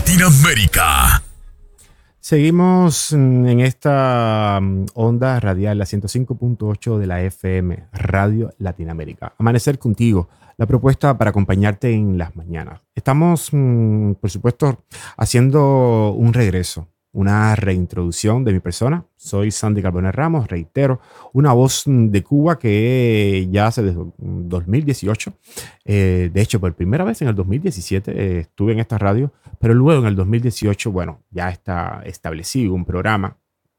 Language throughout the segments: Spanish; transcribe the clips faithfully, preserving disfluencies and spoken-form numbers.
Latinoamérica. Seguimos en esta onda radial, la ciento cinco punto ocho de la F M, Radio Latinoamérica. Amanecer contigo, la propuesta para acompañarte en las mañanas. Estamos, por supuesto, haciendo un regreso, una reintroducción de mi persona. Soy Sandy Carbonell Ramos, reitero, una voz de Cuba que ya hace desde dos mil dieciocho, eh, de hecho por primera vez en el dos mil diecisiete eh, estuve en esta radio, pero luego en el dos mil dieciocho, bueno, ya está establecido un programa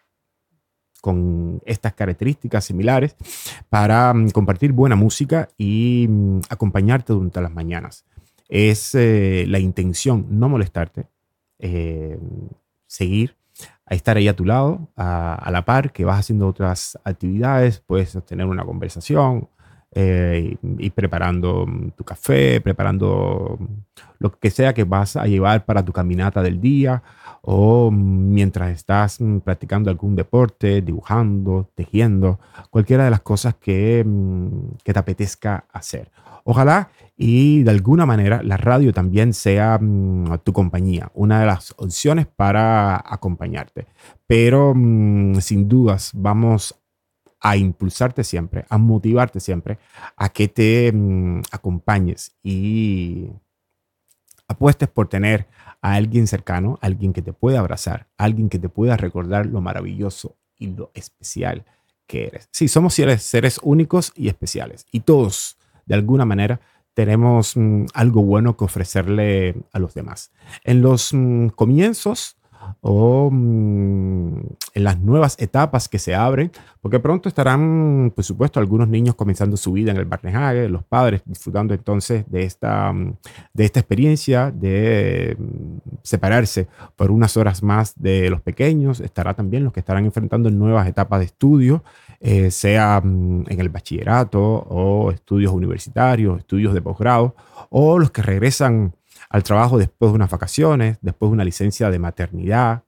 con estas características similares para um, compartir buena música y um, acompañarte durante las mañanas. Es eh, la intención no molestarte, eh, seguir, a estar ahí a tu lado, a, a la par, que vas haciendo otras actividades, puedes tener una conversación, eh, y, y preparando tu café, preparando lo que sea que vas a llevar para tu caminata del día, o mientras estás practicando algún deporte, dibujando, tejiendo, cualquiera de las cosas que, que te apetezca hacer. Ojalá y de alguna manera la radio también sea um, tu compañía, una de las opciones para acompañarte. Pero um, sin dudas vamos a impulsarte siempre, a motivarte siempre, a que te um, acompañes y apuestes por tener a alguien cercano, alguien que te pueda abrazar, alguien que te pueda recordar lo maravilloso y lo especial que eres. Sí, somos seres, seres únicos y especiales, y todos, de alguna manera, tenemos mm, algo bueno que ofrecerle a los demás. En los mm, comienzos o mm, en las nuevas etapas que se abren, porque pronto estarán, por supuesto, algunos niños comenzando su vida en el Barnehage, los padres disfrutando entonces de esta, de esta experiencia de mm, separarse por unas horas más de los pequeños. Estará también los que estarán enfrentando nuevas etapas de estudio, eh, sea mm, en el bachillerato o estudios universitarios, estudios de posgrado, o los que regresan al trabajo después de unas vacaciones, después de una licencia de maternidad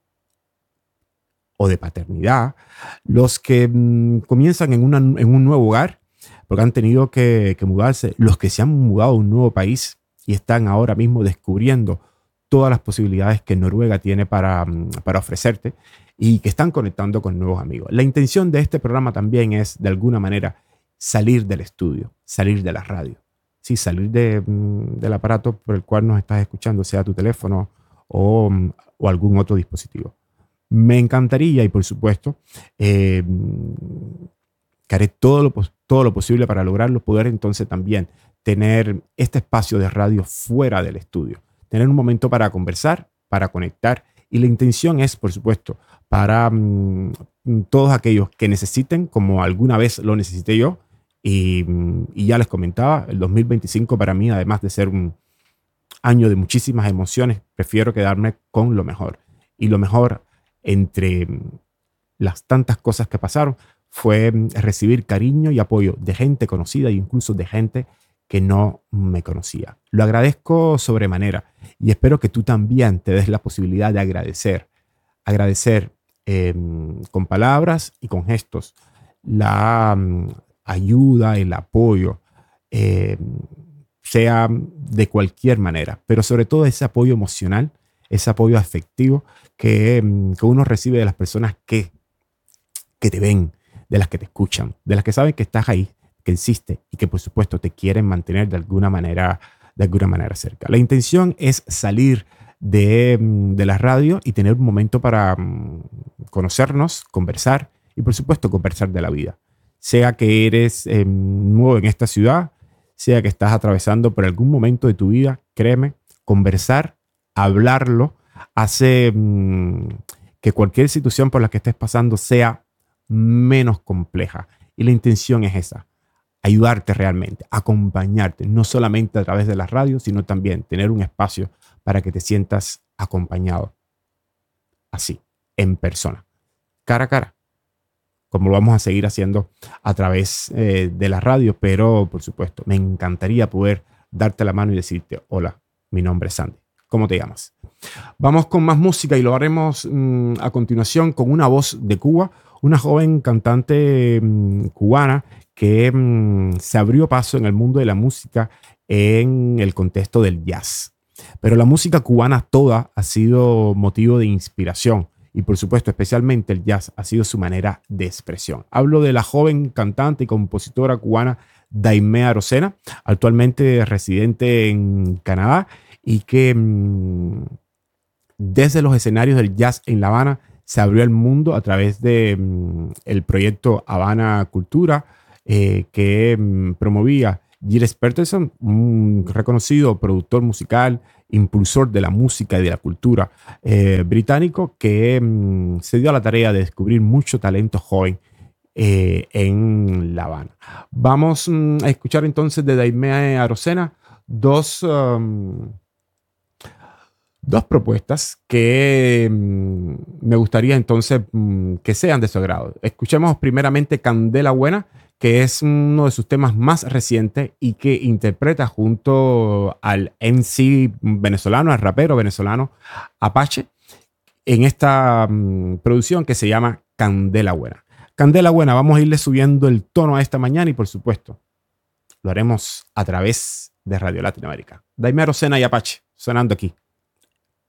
o de paternidad, los que mmm, comienzan en, una, en un nuevo hogar porque han tenido que, que mudarse, los que se han mudado a un nuevo país y están ahora mismo descubriendo todas las posibilidades que Noruega tiene para, para ofrecerte y que están conectando con nuevos amigos. La intención de este programa también es, de alguna manera, salir del estudio, salir de la radio. Sí, salir de, del aparato por el cual nos estás escuchando, sea tu teléfono o, o algún otro dispositivo. Me encantaría y por supuesto eh, que haré todo lo, todo lo posible para lograrlo, poder entonces también tener este espacio de radio fuera del estudio, tener un momento para conversar, para conectar, y la intención es, por supuesto, para um, todos aquellos que necesiten, como alguna vez lo necesité yo. Y, y ya les comentaba, el dos mil veinticinco para mí, además de ser un año de muchísimas emociones, prefiero quedarme con lo mejor. Y lo mejor, entre las tantas cosas que pasaron, fue recibir cariño y apoyo de gente conocida e incluso de gente que no me conocía. Lo agradezco sobremanera y espero que tú también te des la posibilidad de agradecer. Agradecer eh, con palabras y con gestos la ayuda, el apoyo, eh, sea de cualquier manera, pero sobre todo ese apoyo emocional, ese apoyo afectivo que, que uno recibe de las personas que, que te ven, de las que te escuchan, de las que saben que estás ahí, que existe y que por supuesto te quieren mantener de alguna manera, de alguna manera cerca. La intención es salir de, de la radio y tener un momento para conocernos, conversar y por supuesto conversar de la vida. Sea que eres eh, nuevo en esta ciudad, sea que estás atravesando por algún momento de tu vida, créeme, conversar, hablarlo, hace mmm, que cualquier situación por la que estés pasando sea menos compleja. Y la intención es esa, ayudarte realmente, acompañarte, no solamente a través de la radio, sino también tener un espacio para que te sientas acompañado, así, en persona, cara a cara, como lo vamos a seguir haciendo a través eh, de la radio, pero por supuesto, me encantaría poder darte la mano y decirte, hola, mi nombre es Sandy, ¿cómo te llamas? Vamos con más música y lo haremos mmm, a continuación con una voz de Cuba, una joven cantante mmm, cubana que mmm, se abrió paso en el mundo de la música en el contexto del jazz. Pero la música cubana toda ha sido motivo de inspiración y por supuesto especialmente el jazz ha sido su manera de expresión. Hablo de la joven cantante y compositora cubana Daimea Arocena, actualmente residente en Canadá y que mmm, desde los escenarios del jazz en La Habana se abrió al mundo a través de mmm, el proyecto Habana Cultura eh, que mmm, promovía Gilles Peterson, un reconocido productor musical, impulsor de la música y de la cultura eh, británico, que mmm, se dio a la tarea de descubrir mucho talento joven eh, en La Habana. Vamos mmm, a escuchar entonces de Daimea Arocena dos, um, dos propuestas que mmm, me gustaría entonces mmm, que sean de su agrado. Escuchemos primeramente Candela Buena, que es uno de sus temas más recientes y que interpreta junto al M C venezolano, al rapero venezolano Apache, en esta um, producción que se llama Candela Buena. Candela Buena, vamos a irle subiendo el tono a esta mañana y por supuesto lo haremos a través de Radio Latinoamérica. Daimea Arocena y Apache, sonando aquí